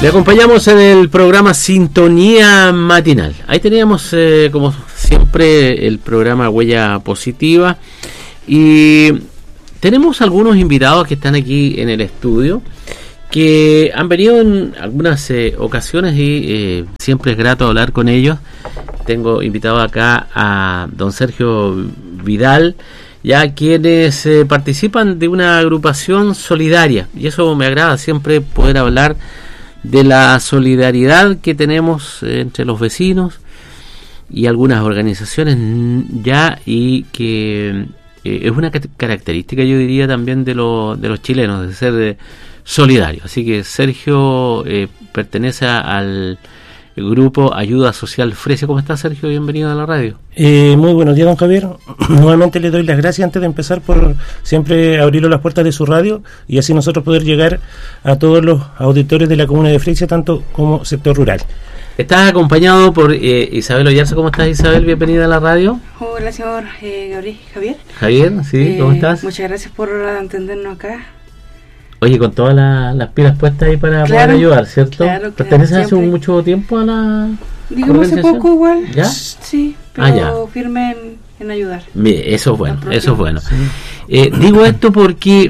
Le acompañamos en el programa Sintonía Matinal. Ahí teníamos, como siempre, el programa Huella Positiva. Y tenemos algunos invitados que están aquí en el estudio, que han venido en algunas ocasiones y siempre es grato hablar con ellos. Tengo invitado acá a don Sergio Vidal, ya quienes participan de una agrupación solidaria. Y eso me agrada siempre, poder hablar de la solidaridad que tenemos entre los vecinos y algunas organizaciones ya, y que es una característica, yo diría, también de los chilenos, de ser solidarios. Así que Sergio pertenece al grupo Ayuda Social Fresia. ¿Cómo está, Sergio? Bienvenido a la radio. Muy buenos días, don Javier. Nuevamente le doy las gracias antes de empezar por siempre abrir las puertas de su radio y así nosotros poder llegar a todos los auditores de la comuna de Fresia, tanto como sector rural. Estás acompañado por Isabel Oyarza. ¿Cómo estás, Isabel? Bienvenida a la radio. Hola, señor Javier. Javier, sí, ¿cómo estás? Muchas gracias por atendernos acá. Oye, con todas las pilas puestas ahí para poder ayudar, ¿cierto? Claro, ¿perteneces hace mucho tiempo a la digamos hace poco igual? ¿Ya? Sí, pero firme en ayudar. Eso es bueno, eso es bueno. Sí. Digo esto porque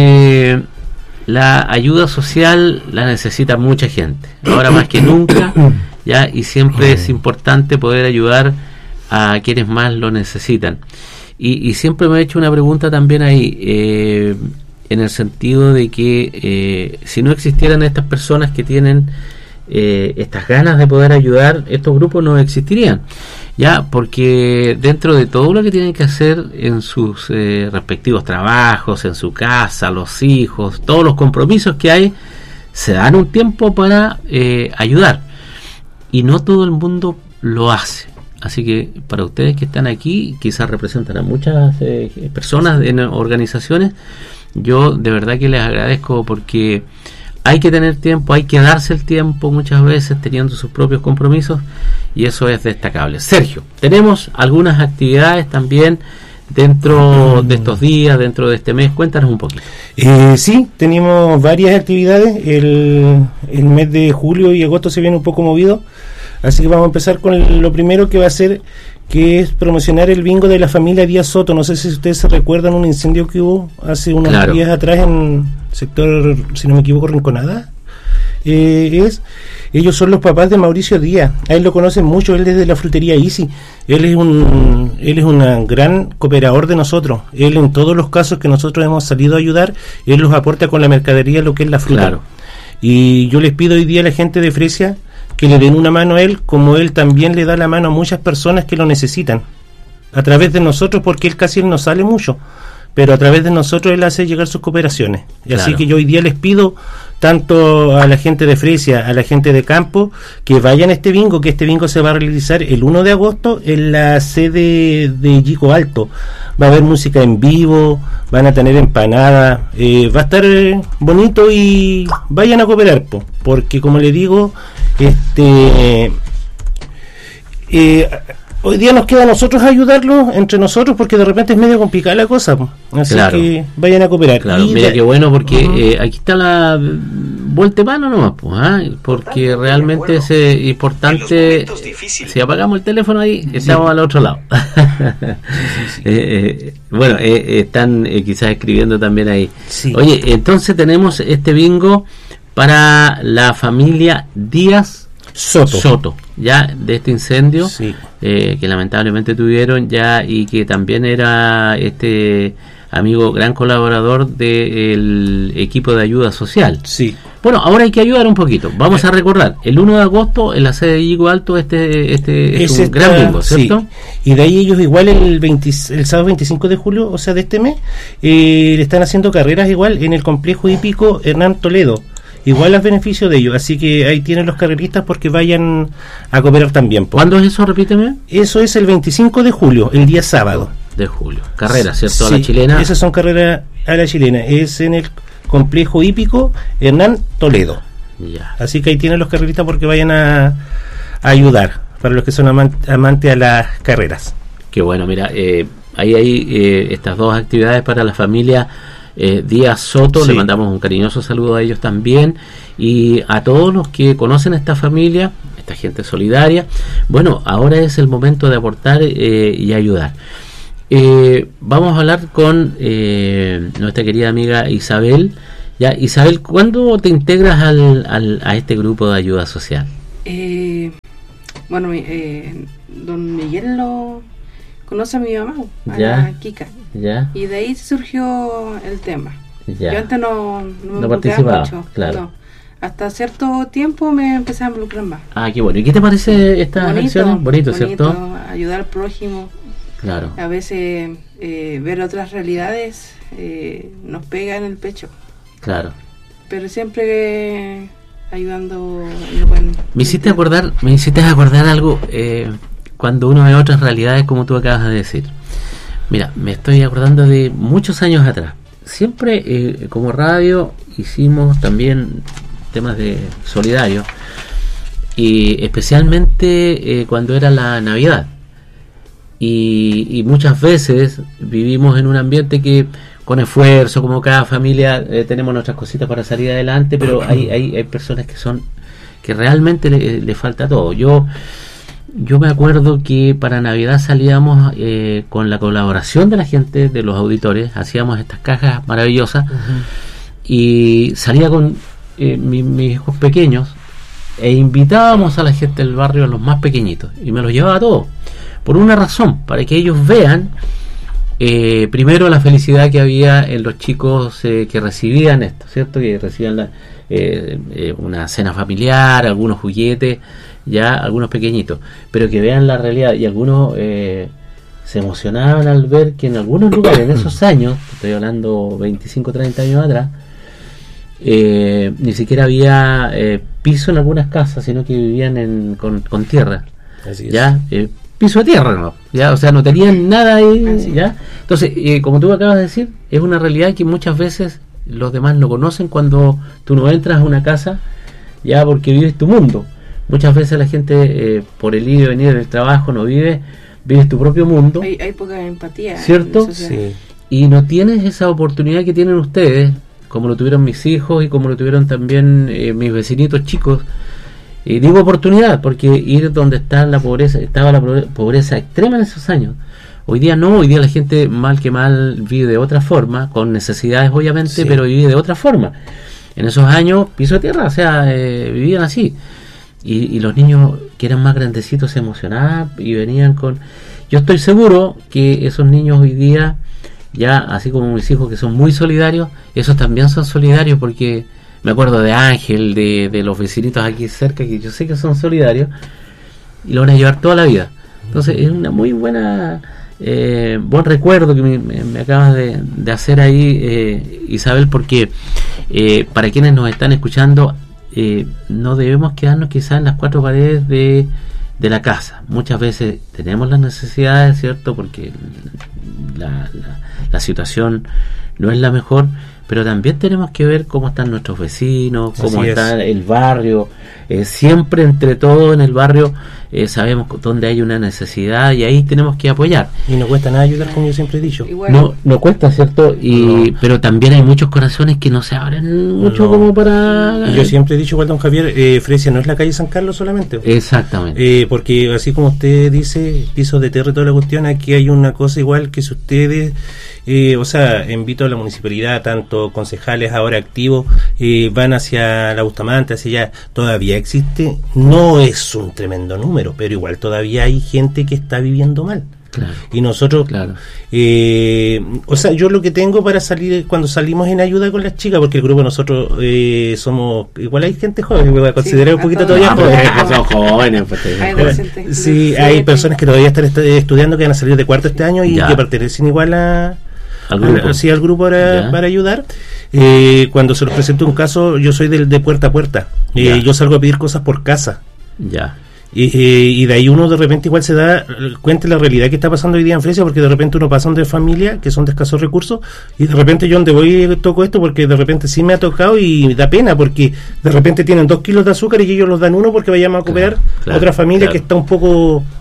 la ayuda social la necesita mucha gente, ahora más que nunca, ya, y siempre es importante poder ayudar a quienes más lo necesitan. Y siempre me he hecho una pregunta también ahí, en el sentido de que si no existieran estas personas que tienen estas ganas de poder ayudar, estos grupos no existirían, ya, porque dentro de todo lo que tienen que hacer en sus respectivos trabajos, en su casa, los hijos, todos los compromisos que hay, se dan un tiempo para ayudar, y no todo el mundo lo hace. Así que para ustedes que están aquí, quizás representan a muchas personas en organizaciones, yo de verdad que les agradezco, porque hay que tener tiempo, hay que darse el tiempo muchas veces teniendo sus propios compromisos, y eso es destacable. Sergio, tenemos algunas actividades también dentro de estos días, dentro de este mes. Cuéntanos un poquito. Sí, tenemos varias actividades. El mes de julio y agosto se viene un poco movido, así que vamos a empezar con lo primero que va a ser, que es promocionar el bingo de la familia Díaz Soto. No sé si ustedes se recuerdan un incendio que hubo hace unos días atrás en sector, si no me equivoco, Rinconada. Ellos son los papás de Mauricio Díaz. A él lo conocen mucho, él es de la frutería Easy. Él es un gran cooperador de nosotros. Él, en todos los casos que nosotros hemos salido a ayudar, él los aporta con la mercadería, lo que es la fruta. Claro. Y yo les pido hoy día a la gente de Fresia que le den una mano a él, como él también le da la mano a muchas personas que lo necesitan, a través de nosotros, porque él no sale mucho, pero a través de nosotros él hace llegar sus cooperaciones. Y así que yo hoy día les pido, tanto a la gente de Fresia, a la gente de campo, que vayan a este bingo, que este bingo se va a realizar el 1 de agosto en la sede de Yico Alto. Va a haber música en vivo, van a tener empanadas, va a estar bonito, y vayan a cooperar, porque como le digo, hoy día nos queda a nosotros ayudarlos entre nosotros, porque de repente es medio complicada la cosa, así que vayan a cooperar. Claro, mira qué bueno, porque aquí está la vuelta de mano nomás, porque realmente es importante. Si apagamos el teléfono ahí, estamos al otro lado. Bueno, están quizás escribiendo también ahí. Sí. Oye, entonces tenemos este bingo para la familia Díaz Soto, ya, de este incendio, que lamentablemente tuvieron ya, y que también era este amigo gran colaborador del equipo de ayuda social. Sí. Bueno, ahora hay que ayudar un poquito. Vamos a recordar, el 1 de agosto en la sede de Yico Alto, es un gran bingo, ¿cierto? Sí. Y de ahí ellos igual el sábado 25 de julio, o sea, de este mes, le están haciendo carreras igual en el complejo hípico Hernán Toledo. Igual los beneficios de ellos, así que ahí tienen los carreristas, porque vayan a cooperar también. ¿Cuándo es eso? Repíteme. Eso es el 25 de julio, el día sábado. De julio. Carreras, ¿cierto? Sí, a la chilena. Esas son carreras a la chilena. Es en el complejo hípico Hernán Toledo. Ya. Así que ahí tienen los carreristas, porque vayan a ayudar, para los que son amantes a las carreras. Qué bueno, mira, ahí hay estas dos actividades para la familia Díaz Soto, Sí. le mandamos un cariñoso saludo a ellos también, y a todos los que conocen a esta familia, esta gente solidaria. Bueno, ahora es el momento de aportar y ayudar. Vamos a hablar con nuestra querida amiga Isabel. Ya, Isabel, ¿cuándo te integras a este grupo de ayuda social? Bueno, don Miguel lo conoce a mi mamá, a Ya. la Kika, ¿Ya? y de ahí surgió el tema. Ya. Yo antes no me No involucraba participaba, mucho, claro. no. Hasta cierto tiempo me empecé a involucrar más. Ah, qué bueno. ¿Y qué te parece estas acciones? Bonito, ¿cierto? Ayudar al prójimo. Claro. A veces ver otras realidades nos pega en el pecho, Claro. pero siempre ayudando en lo buen Me hiciste sentido. acordar algo cuando uno ve otras realidades, como tú acabas de decir. Mira, me estoy acordando de muchos años atrás. Siempre como radio hicimos también temas de solidarios, y especialmente cuando era la Navidad. Y muchas veces vivimos en un ambiente que con esfuerzo, como cada familia, tenemos nuestras cositas para salir adelante, pero hay personas que realmente le falta todo. Yo me acuerdo que para Navidad salíamos con la colaboración de la gente, de los auditores, hacíamos estas cajas maravillosas, y salía con mis hijos pequeños e invitábamos a la gente del barrio, a los más pequeñitos, y me los llevaba a todos, por una razón, para que ellos vean primero la felicidad que había en los chicos que recibían esto, ¿cierto? Que recibían una cena familiar, algunos juguetes, ya algunos pequeñitos, pero que vean la realidad, y algunos se emocionaban al ver que en algunos lugares, en esos años, estoy hablando 25, 30 años atrás, ni siquiera había piso en algunas casas, sino que vivían con tierra. Así es. ¿Ya? Piso de tierra, ¿no? ¿Ya? O sea, no tenían nada ahí, ¿ya? Entonces, como tú acabas de decir, es una realidad que muchas veces los demás no conocen cuando tú no entras a una casa, ya, porque vives tu mundo. Muchas veces la gente, por el ir y venir del trabajo, no vives tu propio mundo, Hay poca empatía. ¿cierto? en la sociedad. Sí. y no tienes esa oportunidad que tienen ustedes, como lo tuvieron mis hijos y como lo tuvieron también mis vecinitos chicos. Y digo oportunidad porque ir donde está la pobreza, estaba la pobreza extrema en esos años. Hoy día no, hoy día la gente mal que mal vive de otra forma, con necesidades obviamente, Sí. pero vive de otra forma. En esos años, piso de tierra, o sea, vivían así. Y los niños que eran más grandecitos se emocionaban y venían con... Yo estoy seguro que esos niños hoy día, ya así como mis hijos que son muy solidarios, esos también son solidarios, porque me acuerdo de Ángel, de los vecinitos aquí cerca, que yo sé que son solidarios, y lo van a llevar toda la vida. Entonces es una muy buena... buen recuerdo que me acabas de hacer ahí, Isabel, porque para quienes nos están escuchando, no debemos quedarnos quizás en las cuatro paredes de la casa. Muchas veces tenemos las necesidades, ¿cierto? Porque la situación no es la mejor, pero también tenemos que ver cómo están nuestros vecinos, cómo Así está es. el barrio. Siempre entre todos en el barrio sabemos dónde hay una necesidad y ahí tenemos que apoyar. Y no cuesta nada ayudar, como yo siempre he dicho. Igual, No cuesta, ¿cierto? No. Pero también hay muchos corazones que no se abren mucho No. como para... Y yo siempre he dicho, igual, don Javier, Fresia no es la calle San Carlos solamente. Exactamente. Porque así como usted dice, pisos de tierra y toda la cuestión, aquí hay una cosa igual que si ustedes, o sea, invito a la municipalidad, tanto concejales ahora activos, van hacia la Bustamante, hacia allá, todavía existe, no es un tremendo número, pero igual todavía hay gente que está viviendo mal. Claro. Y nosotros, Claro. o sea, yo lo que tengo para salir cuando salimos en ayuda con las chicas, porque el grupo de nosotros somos, igual hay gente joven, me voy a considerar un a poquito todos. todavía Ah, joven. porque son jóvenes. Pues, Hay adolescentes. Sí, de hay 7. personas que todavía están estudiando, que van a salir de cuarto este año y Ya. que pertenecen igual al grupo. sí, al grupo Ya. para ayudar. Cuando se les presenta un caso, yo soy de puerta a puerta. Ya. Yo salgo a pedir cosas por casa. Ya. Y de ahí uno de repente igual se da cuenta de la realidad que está pasando hoy día en Fresia, porque de repente uno pasa de familia que son de escasos recursos y de repente yo donde voy toco esto porque de repente sí me ha tocado y da pena porque de repente tienen 2 kilos de azúcar y ellos los dan uno porque vayamos a cooperar Claro, a otra familia claro. que está un poco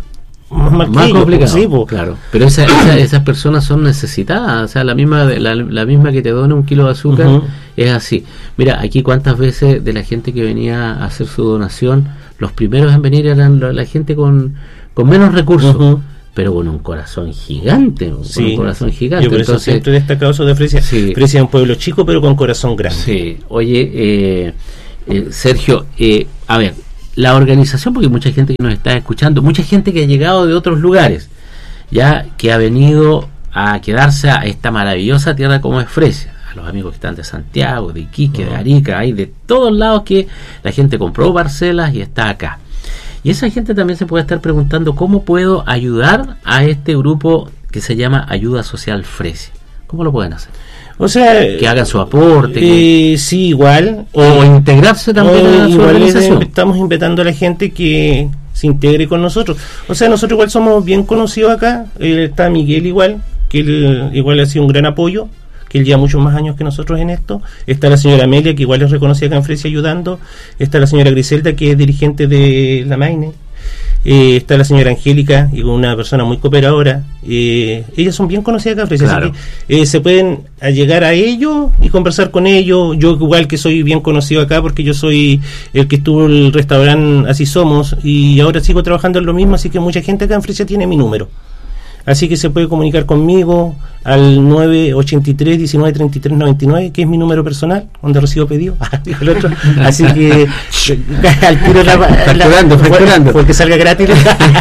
más complicado, sí, claro. Pero esas personas son necesitadas, o sea, la misma que te dona un kilo de azúcar, es así. Mira, aquí cuántas veces de la gente que venía a hacer su donación, los primeros en venir eran la gente con menos recursos, pero con un corazón gigante, Yo por eso siempre he destacado eso de Fresia. Sí. Fresia es un pueblo chico, pero con corazón grande. Sí, oye, Sergio, a ver, la organización, porque mucha gente que nos está escuchando, mucha gente que ha llegado de otros lugares, ya que ha venido a quedarse a esta maravillosa tierra como es Fresia, a los amigos que están de Santiago, de Iquique, de Arica, hay de todos lados que la gente compró parcelas y está acá. Y esa gente también se puede estar preguntando cómo puedo ayudar a este grupo que se llama Ayuda Social Fresia. ¿Cómo lo pueden hacer? O sea, que hagan su aporte, sí, igual, o integrarse también a su organización. Estamos invitando a la gente que se integre con nosotros. O sea, nosotros igual somos bien conocidos acá. Está Miguel igual, que él igual ha sido un gran apoyo, que él lleva muchos más años que nosotros en esto. Está la señora Amelia, que igual es reconocida acá en Fresia ayudando. Está la señora Griselda, que es dirigente de la Maine. Está la señora Angélica, y una persona muy cooperadora. Ellas son bien conocidas acá en Fresia, claro. Así que se pueden llegar a ellos y conversar con ellos. Yo igual que soy bien conocido acá, porque yo soy el que estuvo en el restaurante Así Somos, y ahora sigo trabajando en lo mismo, así que mucha gente acá en Fresia tiene mi número. Así que se puede comunicar conmigo al 983-1933-99, que es mi número personal, donde recibo pedidos. Dijo el otro. Así que al tiro facturando, porque salga gratis.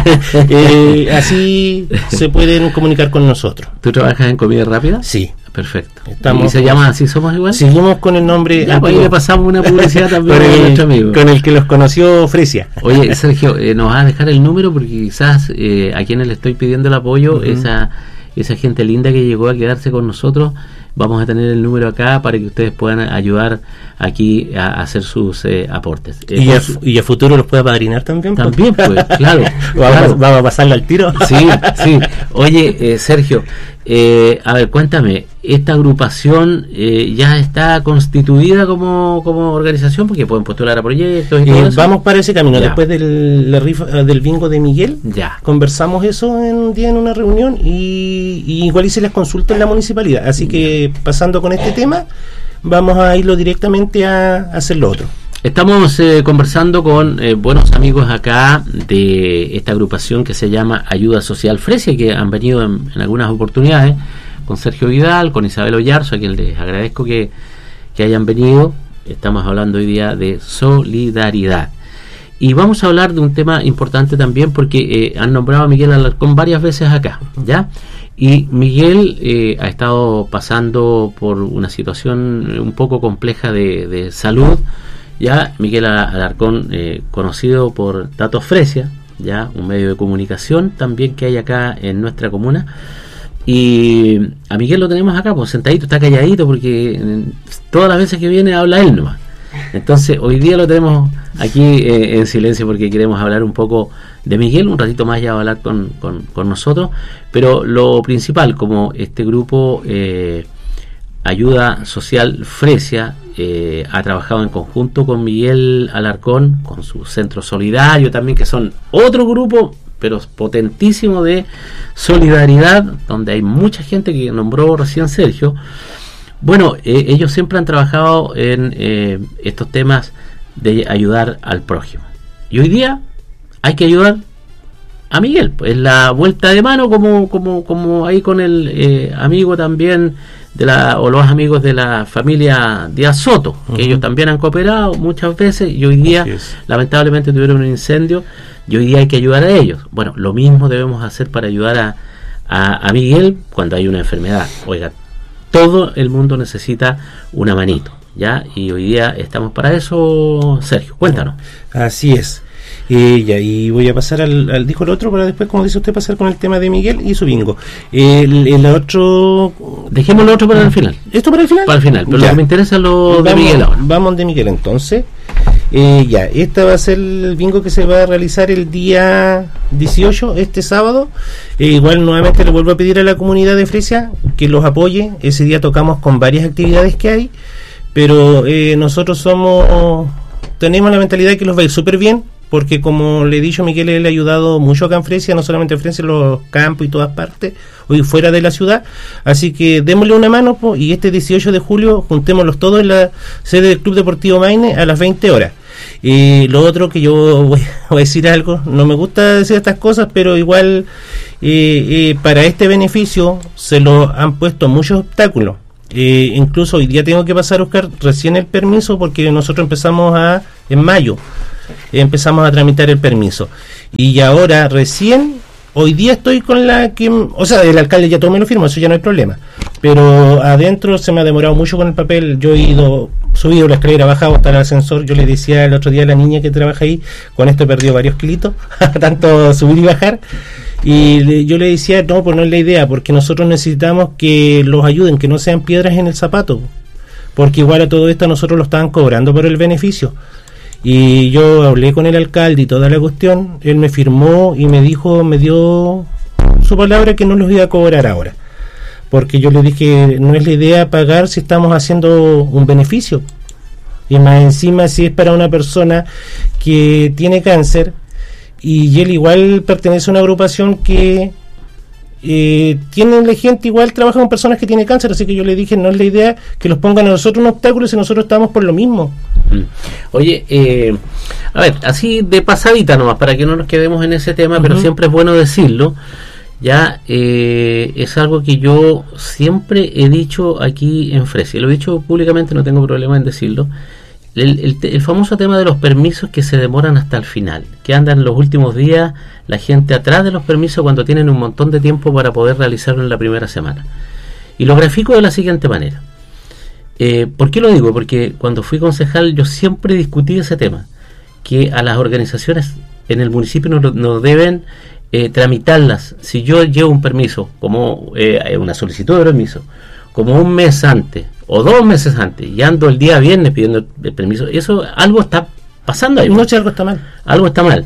Así se pueden comunicar con nosotros. ¿Tú trabajas en comida rápida? Sí. Perfecto. ¿Y se llama Así Somos igual? Seguimos con el nombre. Ya, pues ahí le pasamos una publicidad también a nuestro amigo. Con el que los conoció Fresia. Oye, Sergio, nos vas a dejar el número, porque quizás a quienes le estoy pidiendo el apoyo, esa gente linda que llegó a quedarse con nosotros, vamos a tener el número acá para que ustedes puedan ayudar aquí a hacer sus aportes. Y a futuro los puede apadrinar también. También, pues, claro. Vamos a pasarle al tiro. Sí. Oye, Sergio, a ver, cuéntame, ¿esta agrupación ya está constituida como organización? Porque pueden postular a proyectos y todo eso. Vamos para ese camino. Ya. Después la rifa del bingo de Miguel, ya conversamos eso un día en una reunión, y igual hice las consultas en la municipalidad. Así que, pasando con este tema, vamos a irlo directamente a hacer lo otro. Estamos conversando con buenos amigos acá de esta agrupación que se llama Ayuda Social Fresia, que han venido en algunas oportunidades, con Sergio Vidal, con Isabel Ollarzo, a quien les agradezco que hayan venido. Estamos hablando hoy día de solidaridad. Y vamos a hablar de un tema importante también, porque han nombrado a Miguel Alarcón varias veces acá, ¿ya? Y Miguel ha estado pasando por una situación un poco compleja de salud. Ya Miguel Alarcón, conocido por Datos Fresia, ya un medio de comunicación también que hay acá en nuestra comuna. Y a Miguel lo tenemos acá, pues sentadito, está calladito, porque todas las veces que viene habla él nomás. Entonces hoy día lo tenemos aquí en silencio, porque queremos hablar un poco de Miguel. Un ratito más ya va a hablar con nosotros, pero lo principal, como este grupo Ayuda Social Fresia ha trabajado en conjunto con Miguel Alarcón, con su Centro Solidario también, que son otro grupo pero potentísimo de solidaridad, donde hay mucha gente que nombró recién Sergio. Bueno, ellos siempre han trabajado en estos temas de ayudar al prójimo, y hoy día hay que ayudar a Miguel, pues la vuelta de mano, como ahí con el amigo también o los amigos de la familia Díaz Soto, que ellos también han cooperado muchas veces, y hoy día lamentablemente tuvieron un incendio, y hoy día hay que ayudar a ellos. Bueno, lo mismo debemos hacer para ayudar a Miguel cuando hay una enfermedad. Oiga, todo el mundo necesita una manito, ¿ya? Y hoy día estamos para eso. Sergio, cuéntanos. Así es. Y voy a pasar dijo el otro, para después, como dice usted, pasar con el tema de Miguel y su bingo. El otro... Dejemos lo otro para el final. ¿Esto para el final? Para el final, pero ya. Lo que me interesa es lo de Miguel ahora. Vamos de Miguel entonces. Este va a ser el bingo que se va a realizar el día 18, este sábado. Igual nuevamente le vuelvo a pedir a la comunidad de Fresia que los apoye. Ese día tocamos con varias actividades que hay, pero nosotros tenemos la mentalidad de que los va a ir súper bien, porque como le he dicho, Miguel, él ha ayudado mucho acá en Fresia, no solamente en Fresia, en los campos y todas partes, hoy fuera de la ciudad, así que démosle una mano, po, y este 18 de julio juntémoslos todos en la sede del Club Deportivo Maine a las 20 horas. Y lo otro que yo voy a decir algo, no me gusta decir estas cosas, pero igual para este beneficio se lo han puesto muchos obstáculos. Incluso hoy día tengo que pasar a buscar recién el permiso, porque nosotros empezamos en mayo empezamos a tramitar el permiso, y ahora recién hoy día estoy con la que, o sea, el alcalde ya todo me lo firmó, eso ya no hay problema, pero adentro se me ha demorado mucho con el papel. Yo he subido la escalera, bajado hasta el ascensor. Yo le decía el otro día a la niña que trabaja ahí, con esto he perdido varios kilitos tanto subir y bajar, y yo le decía, no, pues no es la idea, porque nosotros necesitamos que los ayuden, que no sean piedras en el zapato, porque igual a todo esto nosotros lo estaban cobrando por el beneficio. Y yo hablé con el alcalde y toda la cuestión, él me firmó y me dio su palabra que no los iba a cobrar ahora, porque yo le dije, no es la idea pagar si estamos haciendo un beneficio, y más encima si es para una persona que tiene cáncer, y él igual pertenece a una agrupación que tienen la gente, igual trabaja con personas que tienen cáncer, así que yo le dije, no es la idea que los pongan a nosotros un obstáculo si nosotros estamos por lo mismo. Oye, a ver, así de pasadita nomás, para que no nos quedemos en ese tema, pero siempre es bueno decirlo, ya, es algo que yo siempre he dicho aquí en Fresia, lo he dicho públicamente, no tengo problema en decirlo. El famoso tema de los permisos que se demoran hasta el final, que andan los últimos días la gente atrás de los permisos cuando tienen un montón de tiempo para poder realizarlo en la primera semana. Y lo grafico de la siguiente manera. ¿Por qué lo digo? Porque cuando fui concejal yo siempre discutí ese tema, que a las organizaciones en el municipio no deben tramitarlas. Si yo llevo un permiso, como una solicitud de permiso, como un mes antes o 2 meses antes, y ando el día viernes pidiendo el permiso, eso algo está pasando ahí. Algo está mal. Algo está mal.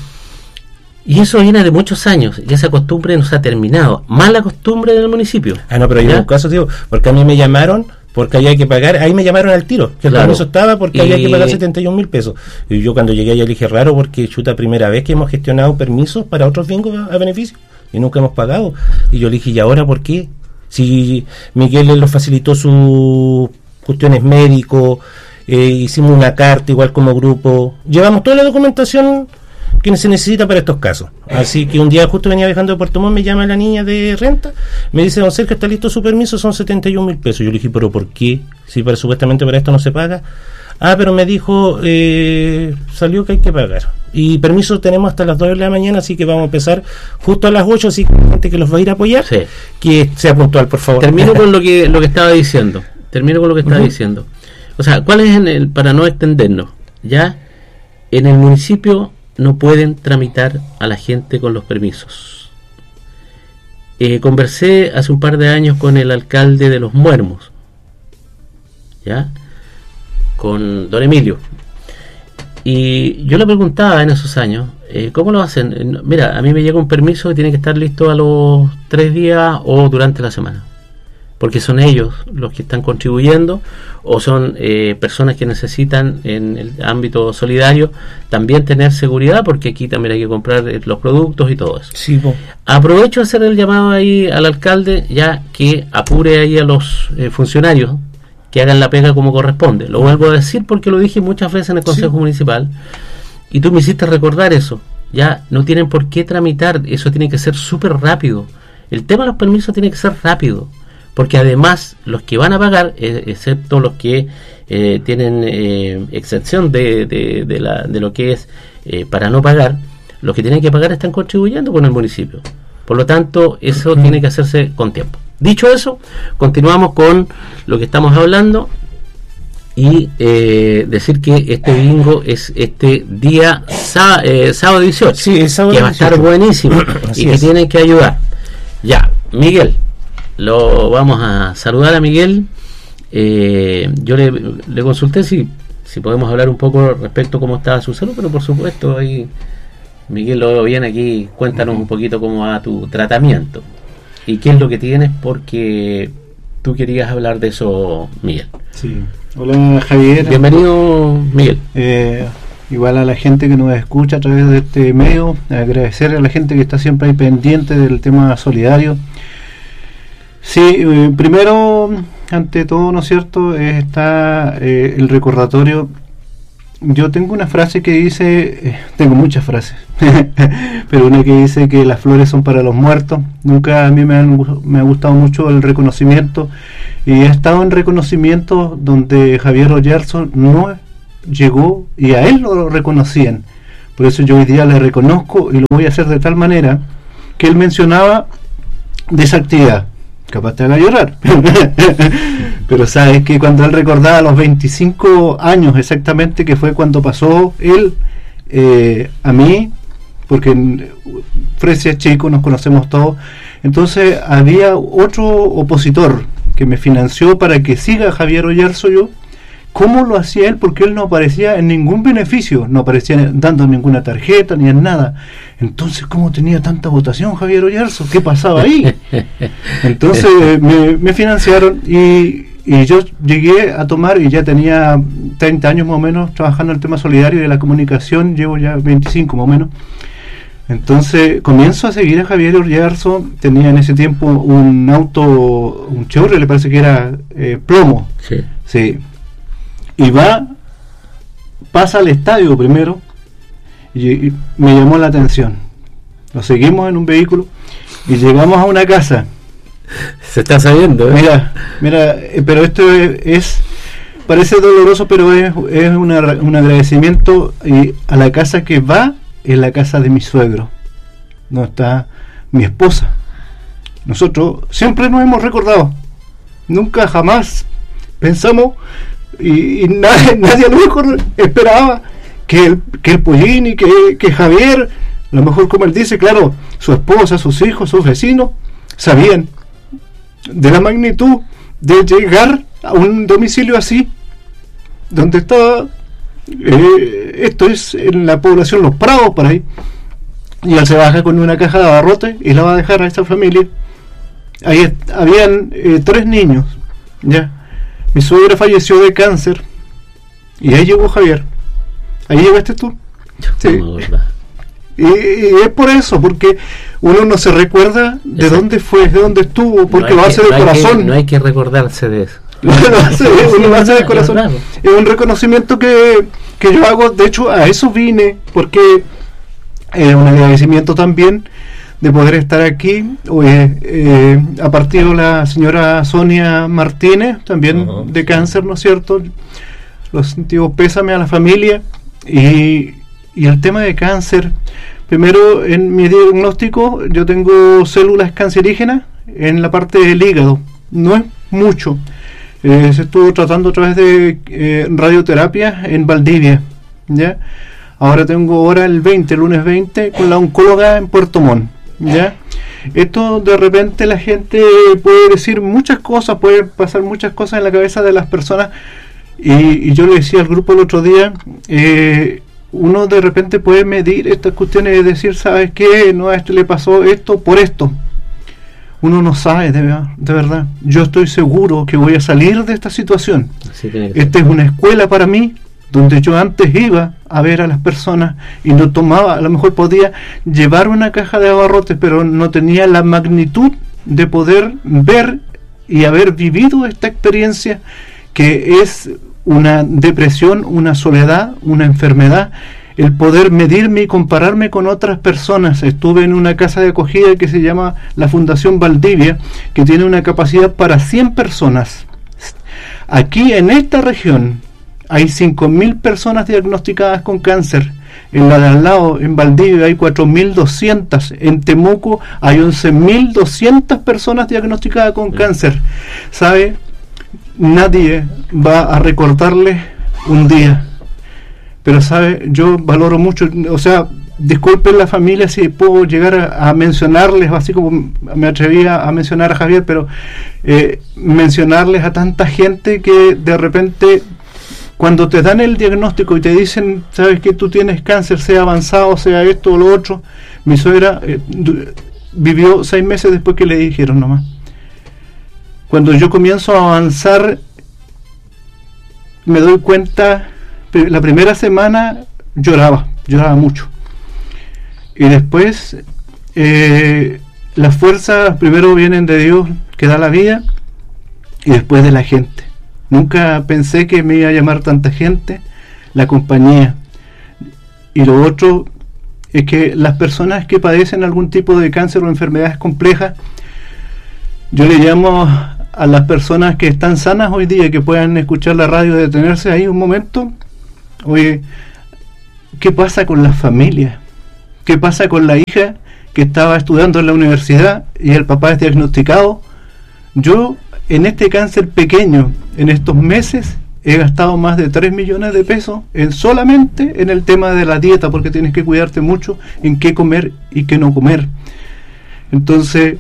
Y eso viene de muchos años, y esa costumbre no se ha terminado. Mala costumbre del municipio. No, pero hay un caso, tío, porque a mí me llamaron, porque había que pagar, ahí me llamaron al tiro, que el permiso estaba porque había que pagar 71.000 pesos. Y yo cuando llegué allá le dije, raro, porque chuta, primera vez que hemos gestionado permisos para otros bingos a beneficio, y nunca hemos pagado. Y yo le dije, ¿y ahora por qué? Si Miguel les facilitó sus cuestiones médicos, hicimos una carta igual como grupo, llevamos toda la documentación que se necesita para estos casos. Así que un día justo venía viajando de Puerto Montt, me llama la niña de renta, me dice, don Sergio, está listo su permiso, son 71.000 pesos. Yo le dije, ¿pero por qué? Si supuestamente para esto no se paga. Pero me dijo, salió que hay que pagar. Y permiso tenemos hasta las 2 de la mañana, así que vamos a empezar justo a las 8, así que gente que los va a ir a apoyar, que sea puntual, por favor. Termino con lo que estaba diciendo. Diciendo. O sea, ¿cuál es para no extendernos? Ya, en el municipio no pueden tramitar a la gente con los permisos. Conversé hace un par de años con el alcalde de Los Muermos, ¿ya? Con don Emilio, y yo le preguntaba en esos años, ¿cómo lo hacen? Mira, a mí me llega un permiso que tiene que estar listo a los 3 días o durante la semana, porque son ellos los que están contribuyendo, o son personas que necesitan en el ámbito solidario también tener seguridad, porque aquí también hay que comprar los productos y todo eso. Sí, aprovecho de hacer el llamado ahí al alcalde, ya que apure ahí a los funcionarios que hagan la pega como corresponde. Lo vuelvo a decir porque lo dije muchas veces en el Consejo Municipal, y tú me hiciste recordar eso. Ya no tienen por qué tramitar, eso tiene que ser súper rápido. El tema de los permisos tiene que ser rápido, porque además los que van a pagar, excepto los que tienen excepción de lo que es para no pagar, los que tienen que pagar están contribuyendo con el municipio. Por lo tanto, eso tiene que hacerse con tiempo. Dicho eso, continuamos con lo que estamos hablando, y decir que este bingo es este día sábado 18, sábado que va a estar buenísimo y que tienen que ayudar. Ya, Miguel, lo vamos a saludar a Miguel. Yo le consulté si podemos hablar un poco respecto a cómo estaba su salud, pero por supuesto ahí Miguel lo veo bien aquí. Cuéntanos un poquito cómo va tu tratamiento y qué es lo que tienes, porque tú querías hablar de eso, Miguel. Sí. Hola, Javier. Bienvenido, Miguel. igual a la gente que nos escucha a través de este medio, agradecer a la gente que está siempre ahí pendiente del tema solidario. Sí, primero, ante todo, ¿no es cierto?, está el recordatorio. Yo tengo una frase que dice, tengo muchas frases, pero una que dice que las flores son para los muertos. Nunca a mí me ha gustado mucho el reconocimiento, y he estado en reconocimientos donde Javier Oyarzo no llegó y a él lo reconocían. Por eso yo hoy día le reconozco, y lo voy a hacer de tal manera que él mencionaba de esa actividad. Capaz te haga llorar. Pero sabes que cuando él recordaba los 25 años exactamente, que fue cuando pasó él a mí, porque en Fresia chico, nos conocemos todos, entonces había otro opositor que me financió para que siga Javier Oyarzo yo. ¿Cómo lo hacía él? Porque él no aparecía en ningún beneficio, no aparecía dando ninguna tarjeta ni en nada. Entonces, ¿cómo tenía tanta votación Javier Oyarzo? ¿Qué pasaba ahí? Entonces me financiaron y yo llegué a tomar, y ya tenía 30 años más o menos trabajando en el tema solidario y de la comunicación, llevo ya 25 más o menos. Entonces comienzo a seguir a Javier Oyarzo. Tenía en ese tiempo un auto, un Chevrolet, le parece que era plomo. Sí. Y pasa al estadio primero, y me llamó la atención. Lo seguimos en un vehículo y llegamos a una casa. Se está sabiendo, Mira, pero esto parece doloroso, pero es un agradecimiento, y a la casa que va es la casa de mi suegro, no está mi esposa. Nosotros siempre nos hemos recordado, nunca jamás pensamos, y nadie a lo mejor esperaba que el Pollini, que Javier, a lo mejor, como él dice, claro, su esposa, sus hijos, sus vecinos sabían de la magnitud de llegar a un domicilio así, donde estaba, esto es en la población Los Prados, por ahí, y él se baja con una caja de abarrotes y la va a dejar a esta familia. Ahí habían 3 niños, ya. Mi suegra falleció de cáncer, y ahí llegó Javier. Ahí llegaste tú. Sí. Y es por eso, porque uno no se recuerda de dónde fue, de dónde estuvo, porque lo hace de corazón. No hay que recordarse de eso. Uno lo hace de corazón. Es un reconocimiento que yo hago. De hecho, a eso vine, porque es un agradecimiento también de poder estar aquí. Ha partido la señora Sonia Martínez, también de cáncer, ¿no es cierto? Los sentidos pésame a la familia. Y el tema de cáncer, primero, en mi diagnóstico yo tengo células cancerígenas en la parte del hígado. No es mucho. Se estuvo tratando a través de radioterapia en Valdivia, ¿ya? Ahora tengo el lunes 20 con la oncóloga en Puerto Montt, ¿ya? Esto, de repente, la gente puede decir muchas cosas, puede pasar muchas cosas en la cabeza de las personas, y yo le decía al grupo el otro día, uno de repente puede medir estas cuestiones y decir, ¿sabes qué? No, a este le pasó esto por esto. Uno no sabe, de verdad. Yo estoy seguro que voy a salir de esta situación. Esta es una escuela para mí, donde yo antes iba a ver a las personas y no tomaba, a lo mejor podía llevar una caja de abarrotes, pero no tenía la magnitud de poder ver y haber vivido esta experiencia, que es una depresión, una soledad, una enfermedad, el poder medirme y compararme con otras personas. Estuve en una casa de acogida que se llama la Fundación Valdivia, que tiene una capacidad para 100 personas. Aquí en esta región hay 5.000 personas diagnosticadas con cáncer. En la de al lado, en Valdivia, hay 4.200. En Temuco hay 11.200 personas diagnosticadas con cáncer. ¿Sabe? Nadie va a recordarle un día. Pero, ¿sabe? Yo valoro mucho, o sea, disculpen la familia si puedo llegar a mencionarles, así como me atrevía a mencionar a Javier, pero mencionarles a tanta gente que de repente, cuando te dan el diagnóstico y te dicen, sabes que tú tienes cáncer, sea avanzado, sea esto o lo otro. Mi suegra vivió 6 meses después que le dijeron nomás. Cuando yo comienzo a avanzar, me doy cuenta, la primera semana lloraba mucho. Y después las fuerzas primero vienen de Dios que da la vida y después de la gente. Nunca pensé que me iba a llamar tanta gente, la compañía. Y lo otro es que las personas que padecen algún tipo de cáncer o enfermedades complejas, yo le llamo a las personas que están sanas hoy día, que puedan escuchar la radio, detenerse ahí un momento. Oye, ¿qué pasa con las familias? ¿Qué pasa con la hija que estaba estudiando en la universidad y el papá es diagnosticado? Yo, en este cáncer pequeño, en estos meses, he gastado más de 3 millones de pesos solamente en el tema de la dieta, porque tienes que cuidarte mucho en qué comer y qué no comer. Entonces,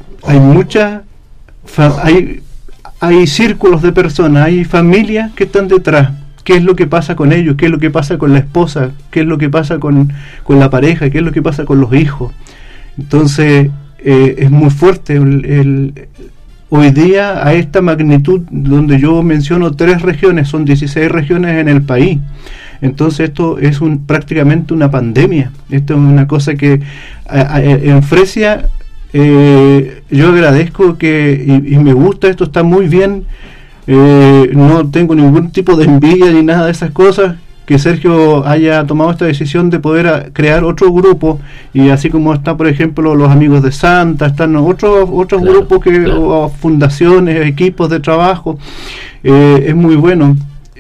hay círculos de personas, hay familias que están detrás. ¿Qué es lo que pasa con ellos? ¿Qué es lo que pasa con la esposa? ¿Qué es lo que pasa con la pareja? ¿Qué es lo que pasa con los hijos? Entonces, es muy fuerte hoy día a esta magnitud, donde yo menciono 3 regiones, son 16 regiones en el país. Entonces esto es prácticamente una pandemia. Esto es una cosa que en Fresia yo agradezco y me gusta, esto está muy bien. No tengo ningún tipo de envidia ni nada de esas cosas, que Sergio haya tomado esta decisión de poder crear otro grupo, y así como está, por ejemplo, los amigos de Santa, están otros grupos o fundaciones, equipos de trabajo. Es muy bueno,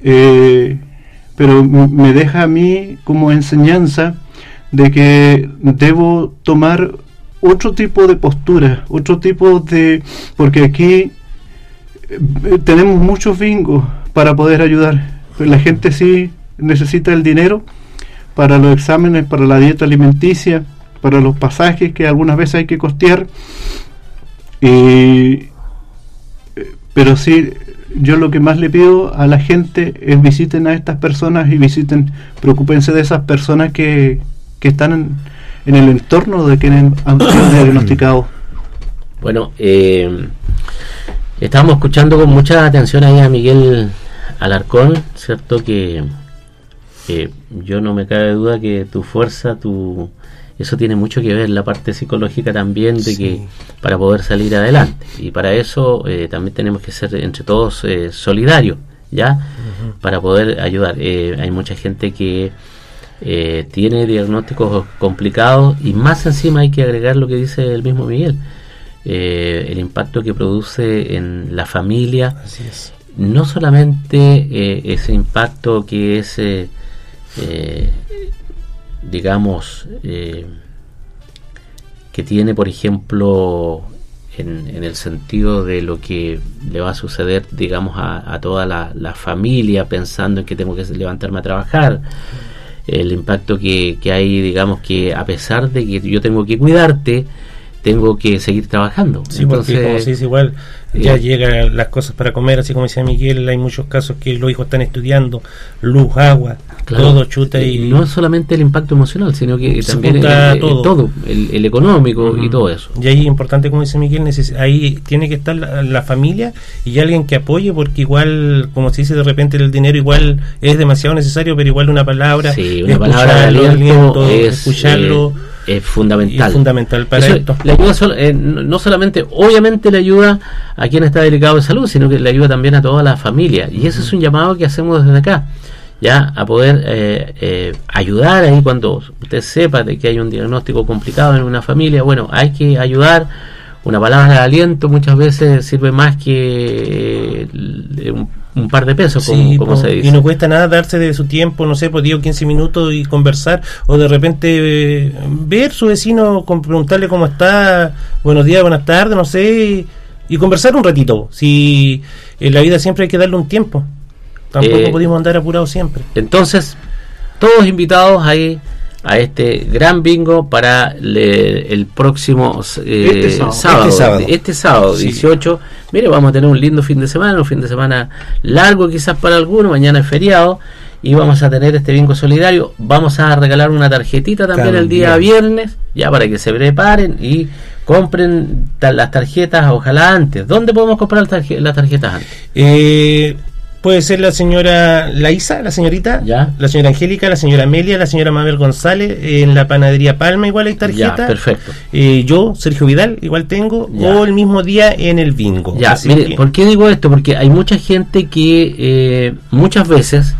pero me deja a mí como enseñanza de que debo tomar otro tipo de postura, porque aquí tenemos muchos bingos para poder ayudar. La gente sí necesita el dinero para los exámenes, para la dieta alimenticia, para los pasajes que algunas veces hay que costear, pero sí, yo lo que más le pido a la gente es visiten a estas personas y preocúpense de esas personas que están en el entorno de quienes han sido diagnosticados. Bueno, estábamos escuchando con mucha atención ahí a Miguel Alarcón, cierto que yo no me cabe duda que tu fuerza, eso tiene mucho que ver, la parte psicológica también, de que para poder salir adelante, y para eso también tenemos que ser entre todos solidarios, ¿ya? Para poder ayudar. Hay mucha gente que tiene diagnósticos complicados, y más encima hay que agregar lo que dice el mismo Miguel, el impacto que produce en la familia. Así es. No solamente ese impacto que es digamos que tiene, por ejemplo, en el sentido de lo que le va a suceder, digamos, a toda la familia, pensando en que tengo que levantarme a trabajar, el impacto que hay, digamos, que a pesar de que yo tengo que cuidarte, tengo que seguir trabajando. Sí, entonces, porque como se dice, igual ya llegan las cosas para comer, así como decía Miguel, hay muchos casos que los hijos están estudiando, luz, agua, claro, todo chuta. Y no es solamente el impacto emocional, sino que también todo el económico y todo eso. Y ahí es importante, como dice Miguel, ahí tiene que estar la familia y alguien que apoye, porque igual, como se dice, de repente el dinero igual es demasiado necesario, pero igual una palabra, una palabra de aliento, escucharlo, es fundamental. Es fundamental para eso, esto. Le ayuda no solamente, obviamente le ayuda a quien está delicado de salud, sino que le ayuda también a toda la familia. Y ese es un llamado que hacemos desde acá, ya, a poder ayudar ahí cuando usted sepa de que hay un diagnóstico complicado en una familia. Bueno, hay que ayudar. Una palabra de aliento muchas veces sirve más que un par de pesos, como se dice. Y no cuesta nada darse de su tiempo, no sé, pues 10 o 15 minutos y conversar, o de repente ver su vecino, preguntarle cómo está, buenos días, buenas tardes, no sé, y conversar un ratito. Si en la vida siempre hay que darle un tiempo, tampoco podemos andar apurados siempre. Entonces, todos invitados ahí a este gran bingo para el próximo sábado. Este sábado 18. Mire, vamos a tener un lindo fin de semana largo quizás para algunos, mañana es feriado, y vamos a tener este bingo solidario. Vamos a regalar una tarjetita también el día viernes, ya, para que se preparen y compren las tarjetas, ojalá antes. ¿Dónde podemos comprar las tarjetas antes? Puede ser la señora Laisa, la señorita, ya, la señora Angélica, la señora Amelia, la señora Mabel González, en la panadería Palma igual hay tarjeta. Ya, perfecto. Yo, Sergio Vidal, igual tengo, ya, o el mismo día en el bingo. Ya, mire, que... ¿por qué digo esto? Porque hay mucha gente que muchas veces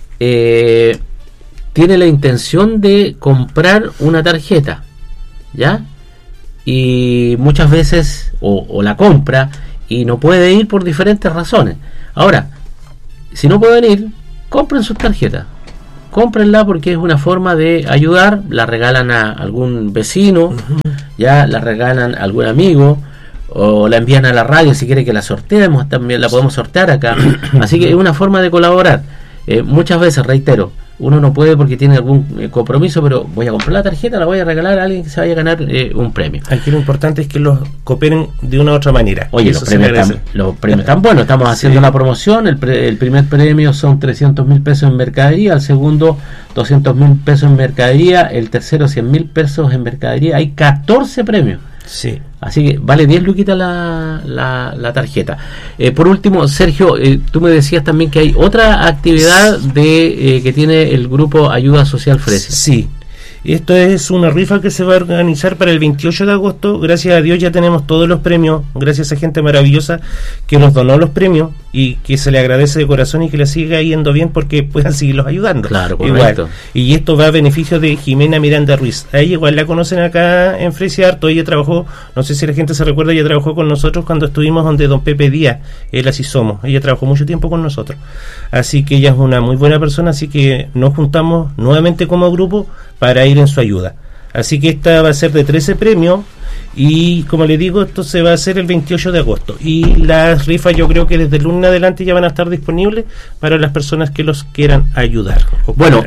tiene la intención de comprar una tarjeta, ¿ya? Y muchas veces o la compra y no puede ir por diferentes razones. Ahora, si no pueden ir, compren sus tarjetas, cómprenla porque es una forma de ayudar. La regalan a algún vecino, ya la regalan a algún amigo, o la envían a la radio si quiere que la sorteemos, también la podemos sortear acá. Así que es una forma de colaborar. Muchas veces, reitero, uno no puede porque tiene algún compromiso, pero voy a comprar la tarjeta, la voy a regalar a alguien que se vaya a ganar un premio. Aquí lo importante es que los cooperen de una u otra manera. Oye, los premios están buenos. Estamos haciendo la promoción. El primer premio son 300.000 pesos en mercadería, el segundo 200.000 pesos en mercadería, el tercero 100.000 pesos en mercadería. Hay 14 premios. Sí. Así que vale 10 luquitas la tarjeta. Por último, Sergio, tú me decías también que hay otra actividad que tiene el grupo Ayuda Social Fresia. Sí. Esto es una rifa que se va a organizar para el 28 de agosto. Gracias a Dios ya tenemos todos los premios, gracias a gente maravillosa que nos donó los premios y que se le agradece de corazón y que le siga yendo bien porque puedan seguirlos ayudando. Claro, correcto. Igual. Y esto va a beneficio de Jimena Miranda Ruiz. A ella igual la conocen acá en Fresia harto. Ella trabajó, no sé si la gente se recuerda, ella trabajó con nosotros cuando estuvimos donde don Pepe Díaz, él así somos. Ella trabajó mucho tiempo con nosotros. Así que ella es una muy buena persona, así que nos juntamos nuevamente como grupo para ir en su ayuda. Así que esta va a ser de 13 premios y como le digo, esto se va a hacer el 28 de agosto y las rifas yo creo que desde el lunes adelante ya van a estar disponibles para las personas que los quieran ayudar. Bueno,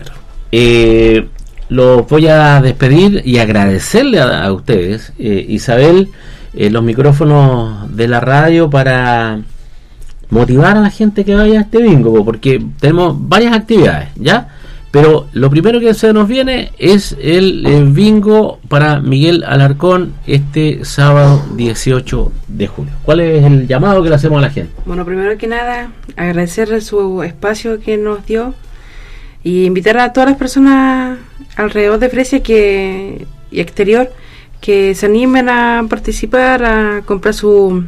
los voy a despedir y agradecerle a ustedes, Isabel, los micrófonos de la radio para motivar a la gente que vaya a este bingo, porque tenemos varias actividades, ¿ya? Pero lo primero que se nos viene es el bingo para Miguel Alarcón este sábado 18 de julio. ¿Cuál es el llamado que le hacemos a la gente? Bueno, primero que nada, agradecerle su espacio que nos dio y invitar a todas las personas alrededor de Fresia y exterior que se animen a participar, a comprar su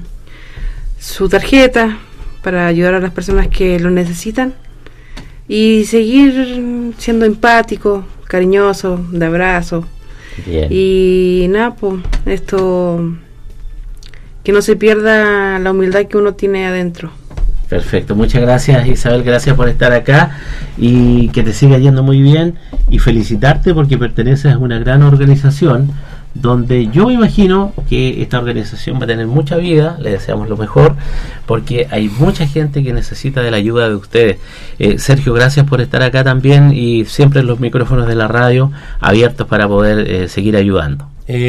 tarjeta para ayudar a las personas que lo necesitan. Y seguir siendo empático, cariñoso, de abrazo. Bien. Y nada, pues, esto, que no se pierda la humildad que uno tiene adentro. Perfecto, muchas gracias Isabel, gracias por estar acá y que te siga yendo muy bien y felicitarte porque perteneces a una gran organización donde yo me imagino que esta organización va a tener mucha vida. Le deseamos lo mejor porque hay mucha gente que necesita de la ayuda de ustedes. Sergio, gracias por estar acá también y siempre los micrófonos de la radio abiertos para poder seguir ayudando.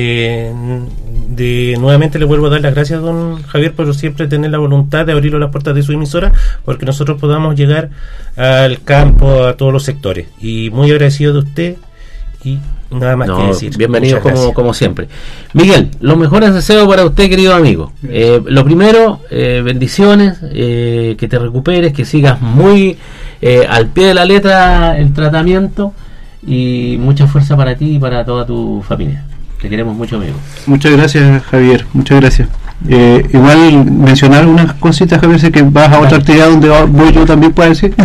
Nuevamente le vuelvo a dar las gracias, don Javier, por siempre tener la voluntad de abrir las puertas de su emisora porque nosotros podamos llegar al campo, a todos los sectores, y muy agradecido de usted y nada más que decir. Bienvenido como siempre. Miguel, los mejores deseos para usted, querido amigo. Lo primero, bendiciones, que te recuperes, que sigas muy al pie de la letra el tratamiento y mucha fuerza para ti y para toda tu familia. Te queremos mucho, amigo. Muchas gracias, Javier, muchas gracias. Igual mencionar unas cositas, Javier, sé que vas a otra actividad donde voy yo también, puedo decir.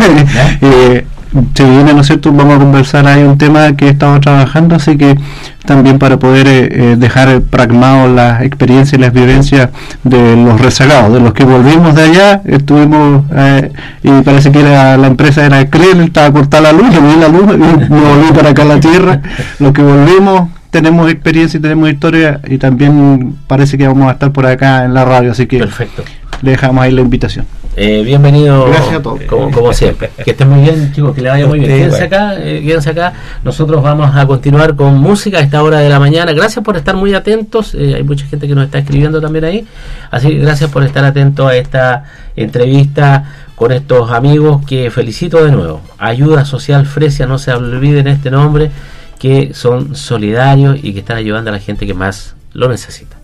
Se viene, ¿no es cierto? Vamos a conversar, hay un tema que he estado trabajando, así que también para poder dejar pragmados las experiencias y las vivencias de los rezagados, de los que volvimos de allá, estuvimos y parece que la empresa era Creel, estaba cortada la luz, yo vi la luz y me volví para acá a la tierra. Los que volvimos tenemos experiencia y tenemos historia y también parece que vamos a estar por acá en la radio, así que perfecto. Le dejamos ahí la invitación. Bienvenido. Gracias a todos. Como siempre. Que estén muy bien, chicos, que le vaya muy bien. Quédense acá. Nosotros vamos a continuar con música a esta hora de la mañana. Gracias por estar muy atentos. Hay mucha gente que nos está escribiendo también ahí. Así que gracias por estar atentos a esta entrevista con estos amigos que felicito de nuevo. Ayuda Social Fresia, no se olviden este nombre, que son solidarios y que están ayudando a la gente que más lo necesita.